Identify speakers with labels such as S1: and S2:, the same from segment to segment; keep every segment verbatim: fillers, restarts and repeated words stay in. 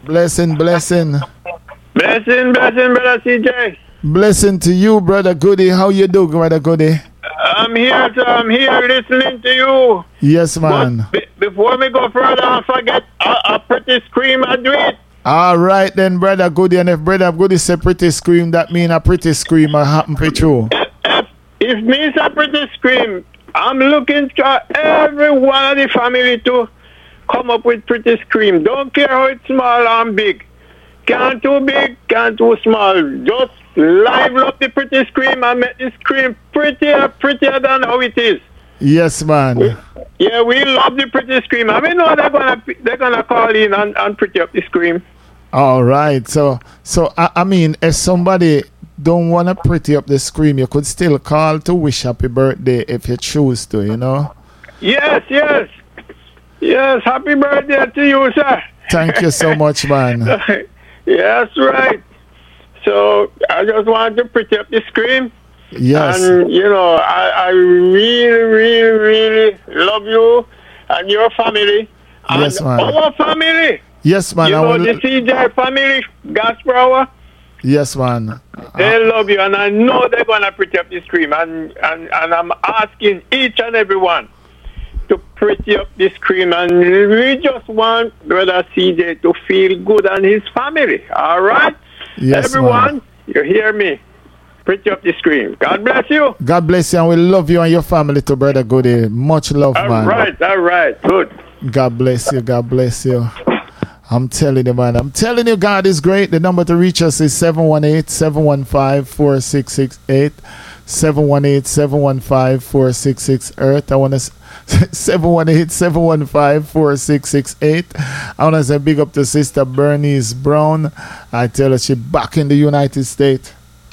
S1: Blessing, blessing.
S2: Blessing, blessing, brother C J.
S1: Blessing to you, brother Goody. How you do, brother Goody?
S2: I'm here, to, I'm here listening to you.
S1: Yes, man.
S2: But be, before we go further, I forget a, a pretty scream I do it.
S1: All right then, brother Goody. And if brother Goody say pretty scream, that mean a pretty scream will happen for you.
S2: If, if means a pretty scream, I'm looking for every one of the family to come up with pretty scream. Don't care how it's small or big. Can't too big, can't too small. Just liven up the pretty scream and make the scream prettier, prettier than how it is.
S1: Yes, man.
S2: We, yeah, we love the pretty scream. I mean, know they're gonna they're gonna call in and, and pretty up the scream.
S1: All right. So, so I, I mean, if somebody don't want to pretty up the scream, you could still call to wish happy birthday if you choose to, you know?
S2: Yes, yes. Yes, happy birthday to you, sir.
S1: Thank you so much, man.
S2: Yes, right. So, I just want to pretty up the scream.
S1: Yes.
S2: And, you know, I, I really, really, really love you and your family. And
S1: Yes, man.
S2: our family.
S1: Yes, man.
S2: You
S1: I
S2: know,
S1: will...
S2: the C J family, Gospel Hour.
S1: Yes, man.
S2: They love you, and I know they're going to pretty up the screen. And, and, and I'm asking each and every one to pretty up the screen. And we just want Brother C J to feel good and his family. All right?
S1: Yes,
S2: everyone,
S1: man.
S2: You hear me? Pretty up the screen. God bless you.
S1: God bless you, and we love you and your family too, brother Goody. Much love,
S2: all
S1: man.
S2: All right, all right. Good.
S1: God bless you. God bless you. I'm telling you, man. I'm telling you, God is great. The number to reach us is seven one eight, seven one five, four six six eight. seven one eight, seven one five, four six six eight. I want to seven one eight, seven one five, four six six eight. I want to say big up to Sister Bernice Brown. I tell her she back in the United States.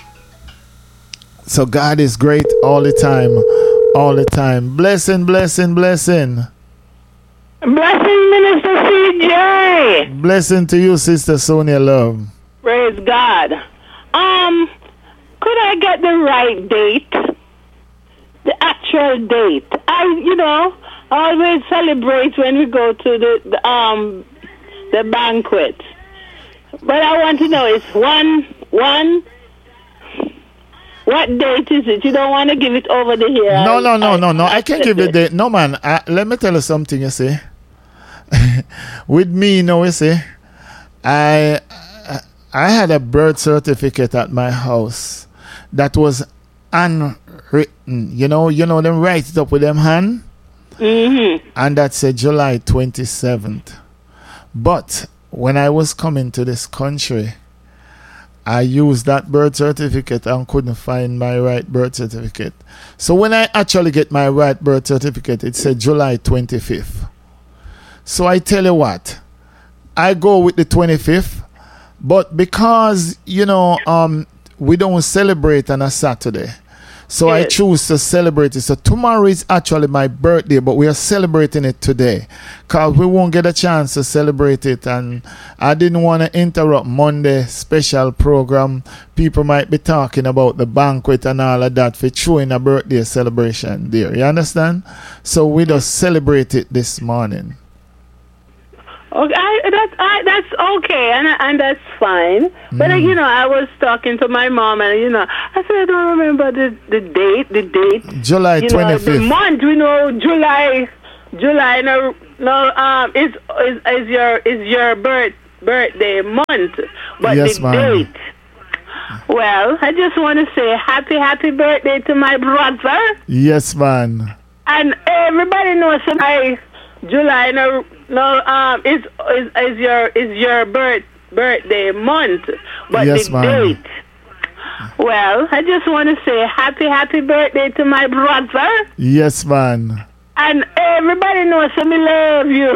S1: So God is great all the time. All the time. Blessing, blessing, blessing.
S3: Blessing, Minister C J.
S1: Blessing to you, Sister Sonia Love.
S3: Praise God. Um, could I get the right date? The actual date. I, you know, always celebrate when we go to the, the um the banquet. But I want to know, it's one one. What date is it? You don't want to give it over the here.
S1: No, no, no, no, no. I can't give you the date. No, man. I, let me tell you something, you see. With me, you know, you see, I, I had a birth certificate at my house that was unwritten. You know, you know, them write it up with them hand.
S3: Mm-hmm.
S1: And that said July twenty-seventh. But when I was coming to this country, I used that birth certificate and couldn't find my right birth certificate. So when I actually get my right birth certificate, it said July twenty-fifth. So I tell you what, I go with the twenty-fifth, but because, you know, um, we don't celebrate on a Saturday, so yes. I choose to celebrate it. So tomorrow is actually my birthday, but we are celebrating it today because we won't get a chance to celebrate it. And I didn't want to interrupt Monday special program. People might be talking about the banquet and all of that for throwing a birthday celebration there. You understand? So we just celebrate it this morning.
S3: Okay, I, that's I, that's okay, and and that's fine. But
S1: Mm.
S3: uh, you know, I was talking to my mom, and you know, I said I don't remember the the date, the date.
S1: July
S3: you know,
S1: twenty-fifth.
S3: the month. We know July, July. No, no. Um, is is is your is your birth birthday month, but
S1: Yes,
S3: the
S1: ma'am.
S3: date. Well, I just want to say happy happy birthday to my brother,
S1: Yes, man.
S3: and everybody knows that I July. No. No, um, is is is your is your birth birthday month, but
S1: Yes,
S3: the
S1: ma'am.
S3: date. Well, I just want to say happy happy birthday to my brother,
S1: Yes, man.
S3: and everybody knows that I love you.